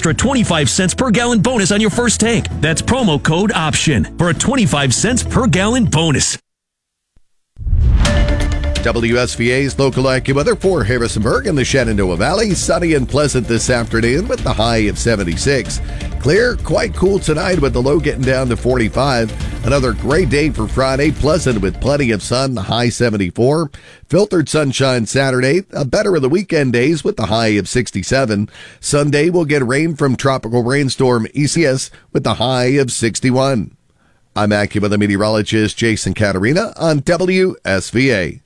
extra 25 cents per gallon bonus on your first tank. That's promo code OPTION for a 25 cents per gallon bonus. WSVA's local AccuWeather for Harrisonburg and the Shenandoah Valley. Sunny and pleasant this afternoon with the high of 76. Clear, quite cool tonight with the low getting down to 45. Another great day for Friday. Pleasant with plenty of sun, the high 74. Filtered sunshine Saturday. A better of the weekend days with the high of 67. Sunday will get rain from tropical rainstorm Isaias with the high of 61. I'm AccuWeather meteorologist Jason Caterina on WSVA.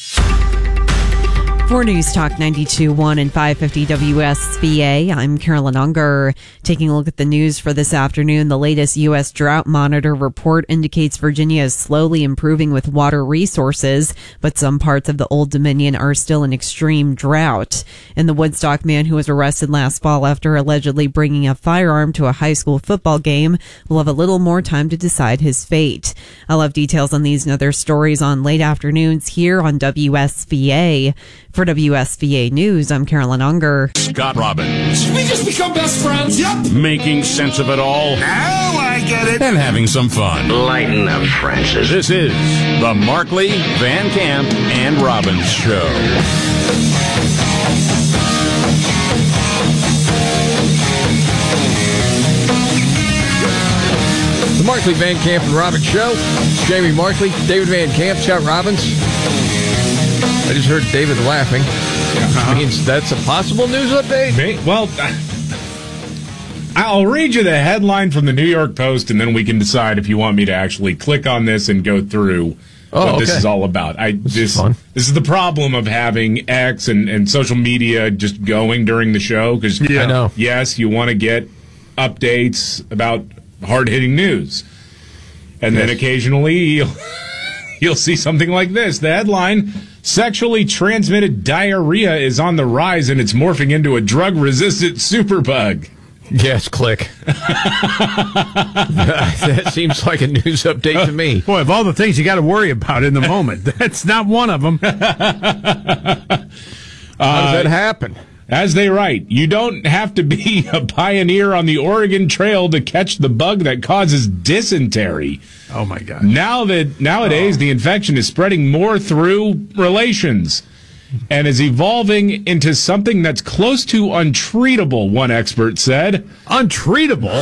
For News Talk 92.1 and 550 WSVA, I'm Carolyn Unger. Taking a look at the news for this afternoon, the latest U.S. Drought Monitor report indicates Virginia is slowly improving with water resources, but some parts of the Old Dominion are still in extreme drought. And the Woodstock man who was arrested last fall after allegedly bringing a firearm to a high school football game will have a little more time to decide his fate. I'll have details on these and other stories on late afternoons here on WSVA. For WSVA News, I'm Carolyn Unger. Scott Robbins. Did we just become best friends? Yep. Making sense of it all. Now I get it. And having some fun. Lighten up, Francis. This is the Markley, Van Camp, and Robbins Show. The Markley, Van Camp, and Robbins Show. Jamie Markley, David Van Camp, Scott Robbins. I just heard David laughing. Means that's a possible news update? Well, I'll read you the headline from the New York Post, and then we can decide if you want me to actually click on this and go through what this is all about. This is the problem of having X and social media just going during the show. Because I know. Yes, you want to get updates about hard-hitting news. And then occasionally you'll see something like this. The headline, sexually transmitted diarrhea is on the rise and it's morphing into a drug-resistant superbug. Yes, click. That seems like a news update to me. Boy, of all the things you got to worry about in the moment, that's not one of them. How does that happen? As they write, you don't have to be a pioneer on the Oregon Trail to catch the bug that causes dysentery. Oh, my God. Nowadays, the infection is spreading more through relations and is evolving into something that's close to untreatable, one expert said. Untreatable?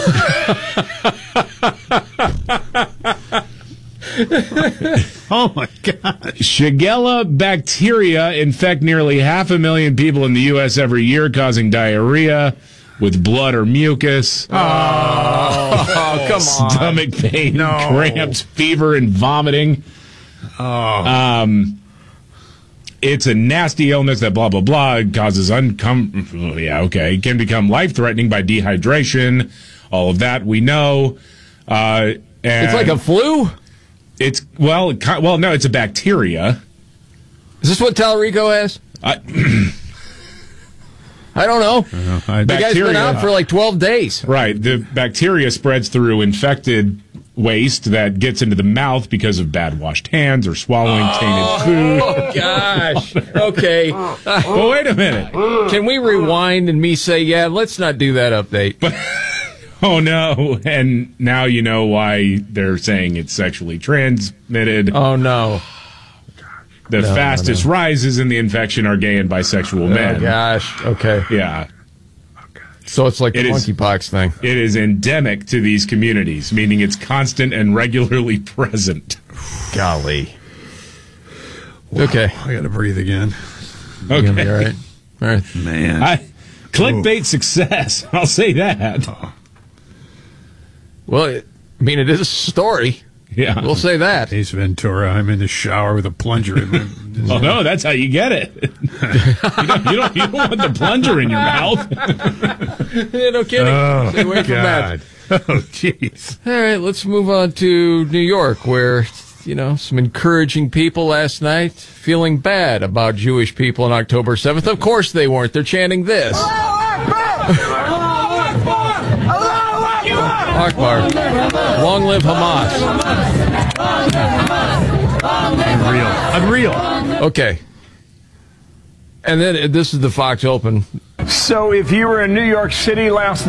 Oh, my God. Shigella bacteria infect nearly 500,000 people in the U.S. every year, causing diarrhea with blood or mucus. Oh, come on. Stomach pain, cramps, fever, and vomiting. It's a nasty illness that blah, blah, blah causes it can become life-threatening by dehydration. All of that we know. It's like a flu? It's no, it's a bacteria. Is this what Tallarico has? I don't know. The guy's been out for like 12 days. Right. The bacteria spreads through infected waste that gets into the mouth because of bad washed hands or swallowing tainted food. Oh, gosh. Okay. Well, wait a minute. Can we rewind and me say, let's not do that update? Oh, no. And now you know why they're saying it's sexually transmitted. Oh, no. The fastest rises in the infection are gay and bisexual men. Oh, gosh. Okay. Yeah. So it's like the monkeypox thing. It is endemic to these communities, meaning it's constant and regularly present. Golly. Okay. I got to breathe again. Okay. All right. All right. Man. Clickbait success. I'll say that. Well, it is a story. Yeah. We'll say that. Ace Ventura, I'm in the shower with a plunger in my... Oh, no, that's how you get it. you don't want the plunger in your mouth. No kidding. Oh, Stay away from that. Oh, jeez. All right, let's move on to New York, where, some encouraging people last night feeling bad about Jewish people on October 7th. Of course they weren't. They're chanting this. Akbar. Long live Hamas. Unreal. Okay. And then this is the Fox Open. So if you were in New York City last night,